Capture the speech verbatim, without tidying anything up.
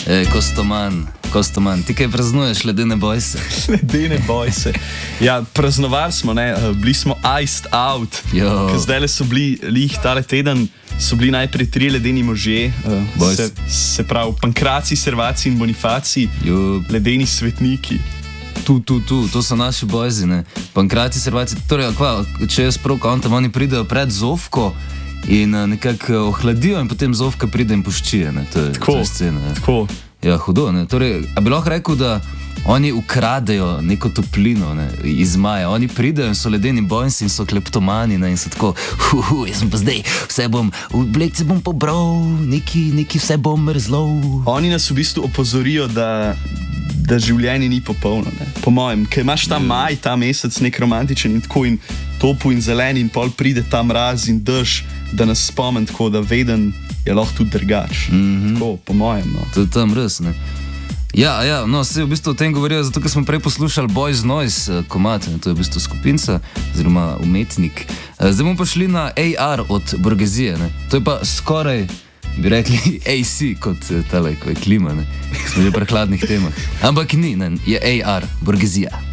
E, Kostoman, Kostoman, ti kaj praznuješ, ledene bojse? Ledene bojse. Ja, praznovali smo, ne, bili smo iced out. Zdaj so bili, lih tale teden, so bili najprej tri ledeni možje, uh, se, se pravi Pankraci, Servaci in Bonifaci, jo. Ledeni svetniki. Tu, tu, tu, to so naši bojzi, ne. Pankraci, Servaci, torej, kva, če jaz prav kontam, oni pridejo pred Zofko in uh, nekako ohladijo in potem Zofka pride in poščije, ne. To je, tako, to je scena, ne. Tako. Ja, hudo, ne. Torej, a bi lahko rekel, da oni ukradejo neko toplino, ne, iz maja. Oni pridejo in so ledeni bojci in so kleptomani, ne, in so tako, hu, hu, jaz sem pa zdaj, vse bom, v blekce bom pobral, neki, neki vse bom mrzlov. Oni nas v bistvu opozorijo, da, da življenje ni popolno, ne, po mojem. Ker imaš ta maj, ta mesec nek romantičen in tako in topu in zelen in pol pride ta mraz in dež, da nas spomni tako, da veden je lahko tudi drugač. Mm-hmm. Tako, po mojem, no. To je tam res, ne. Ja, ja, no, se v bistvu o tem govorijo, zato ker smo prej poslušali Boys Noise komad, to je v bistvu skupinca, oziroma umetnik. Zdaj bomo pa šli na A R od Borgezije, ne. To je pa skoraj, bi rekli, A C kot tale, ko je klima, ne. Smo že pri hladnih temah. Ampak ni, ne, je A R, Borgezija.